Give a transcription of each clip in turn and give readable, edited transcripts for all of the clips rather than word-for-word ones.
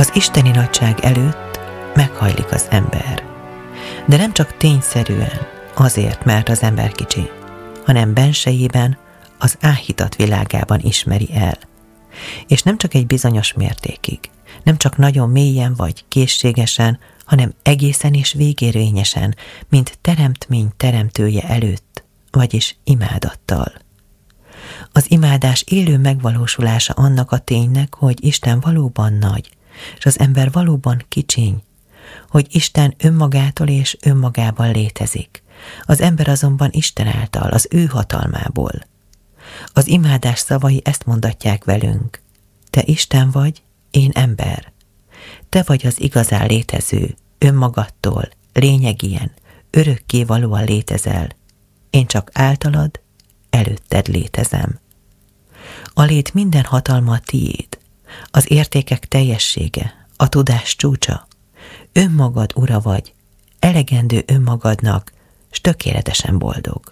Az isteni nagyság előtt meghajlik az ember. De nem csak tényszerűen, azért, mert az ember kicsi, hanem bensejében, az áhítat világában ismeri el. És nem csak egy bizonyos mértékig, nem csak nagyon mélyen vagy készségesen, hanem egészen és végérvényesen, mint teremtmény teremtője előtt, vagyis imádattal. Az imádás élő megvalósulása annak a ténynek, hogy Isten valóban nagy, és az ember valóban kicsiny, hogy Isten önmagától és önmagában létezik, az ember azonban Isten által, az ő hatalmából. Az imádás szavai ezt mondatják velünk: te Isten vagy, én ember. Te vagy az igazán létező, önmagadtól, lényegien, örökké valóan létezel. Én csak általad, előtted létezem. A lét minden hatalma tiéd, az értékek teljessége, a tudás csúcsa. Önmagad ura vagy, elegendő önmagadnak, s tökéletesen boldog.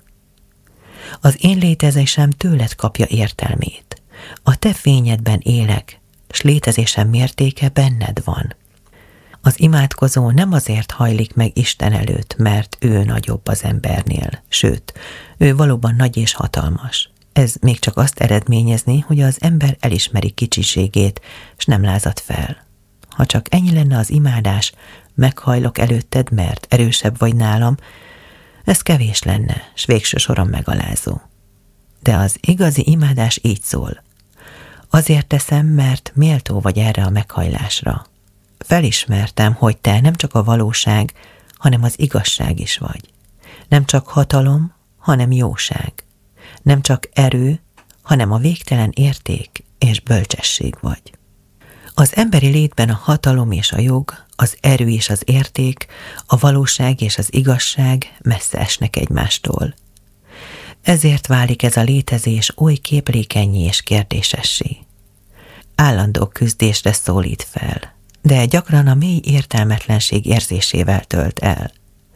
Az én létezésem tőled kapja értelmét. A te fényedben élek, s létezésem mértéke benned van. Az imádkozó nem azért hajlik meg Isten előtt, mert ő nagyobb az embernél, sőt, ő valóban nagy és hatalmas. Ez még csak azt eredményezni, hogy az ember elismeri kicsiségét, s nem lázad fel. Ha csak ennyi lenne az imádás, meghajlok előtted, mert erősebb vagy nálam, ez kevés lenne, s végső soron megalázó. De az igazi imádás így szól: azért teszem, mert méltó vagy erre a meghajlásra. Felismertem, hogy te nem csak a valóság, hanem az igazság is vagy. Nem csak hatalom, hanem jóság. Nem csak erő, hanem a végtelen érték és bölcsesség vagy. Az emberi létben a hatalom és a jog, az erő és az érték, a valóság és az igazság messze esnek egymástól. Ezért válik ez a létezés oly képlékennyé és kérdésessé. Állandó küzdésre szólít fel, de gyakran a mély értelmetlenség érzésével tölt el.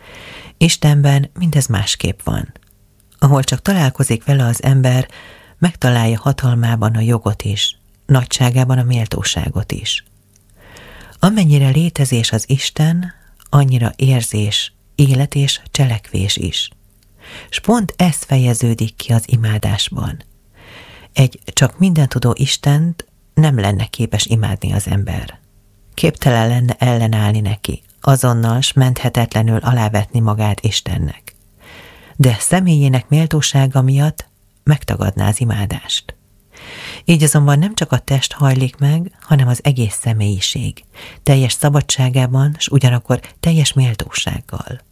Istenben mindez másképp van. Ahol csak találkozik vele az ember, megtalálja hatalmában a jogot is, nagyságában a méltóságot is. Amennyire létezés az Isten, annyira érzés, élet és cselekvés is. S pont ez fejeződik ki az imádásban. Egy csak mindentudó Istent nem lenne képes imádni az ember. Képtelen lenne ellenállni neki, azonnal s menthetetlenül alávetni magát Istennek. De személyének méltósága miatt megtagadná az imádást. Így azonban nem csak a test hajlik meg, hanem az egész személyiség, teljes szabadságában, s ugyanakkor teljes méltósággal.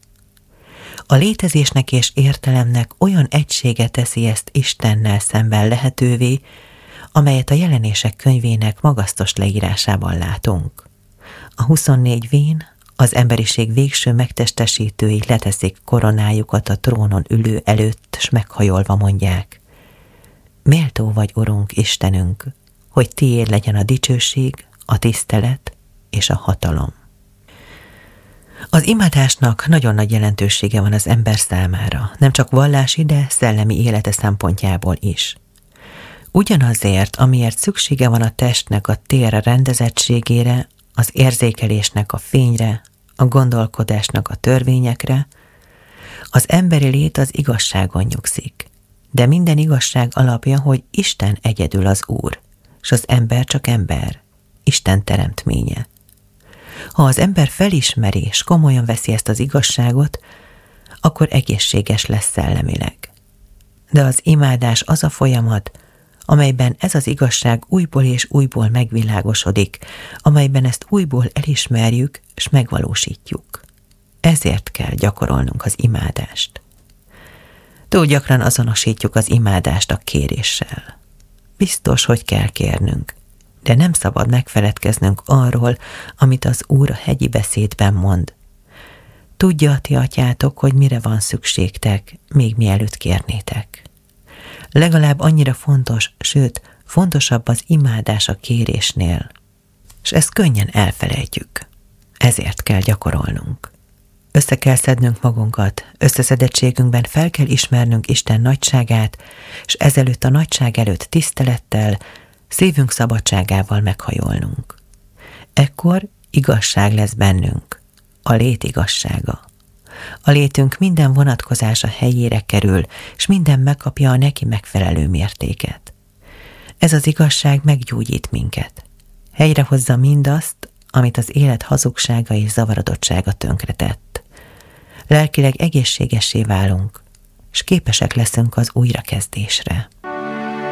A létezésnek és értelemnek olyan egysége teszi ezt Istennel szemben lehetővé, amelyet a Jelenések könyvének magasztos leírásában látunk. A 24 vén, az emberiség végső megtestesítői leteszik koronájukat a trónon ülő előtt, s meghajolva mondják: méltó vagy, Urunk, Istenünk, hogy tiéd legyen a dicsőség, a tisztelet és a hatalom. Az imádásnak nagyon nagy jelentősége van az ember számára, nem csak vallási, de szellemi élete szempontjából is. Ugyanazért, amiért szüksége van a testnek a tér rendezettségére, az érzékelésnek a fényre, a gondolkodásnak a törvényekre, az emberi lét az igazságon nyugszik. De minden igazság alapja, hogy Isten egyedül az Úr, s az ember csak ember, Isten teremtménye. Ha az ember felismeri és komolyan veszi ezt az igazságot, akkor egészséges lesz szellemileg. De az imádás az a folyamat, amelyben ez az igazság újból és újból megvilágosodik, amelyben ezt újból elismerjük és megvalósítjuk. Ezért kell gyakorolnunk az imádást. Túl gyakran azonosítjuk az imádást a kéréssel. Biztos, hogy kell kérnünk, de nem szabad megfeledkeznünk arról, amit az Úr a hegyi beszédben mond. Tudja a ti atyátok, hogy mire van szükségtek, még mielőtt kérnétek. Legalább annyira fontos, sőt, fontosabb az imádás a kérésnél, és ezt könnyen elfelejtjük. Ezért kell gyakorolnunk. Össze kell szednünk magunkat, összeszedettségünkben fel kell ismernünk Isten nagyságát, és ezelőtt a nagyság előtt tisztelettel, szívünk szabadságával meghajolnunk. Ekkor igazság lesz bennünk, a lét igazsága. A létünk minden vonatkozása helyére kerül, és minden megkapja a neki megfelelő mértéket. Ez az igazság meggyógyít minket. Helyrehozza mindazt, amit az élet hazugsága és zavarodottsága tönkretett. Lelkileg egészségessé válunk, és képesek leszünk az újrakezdésre.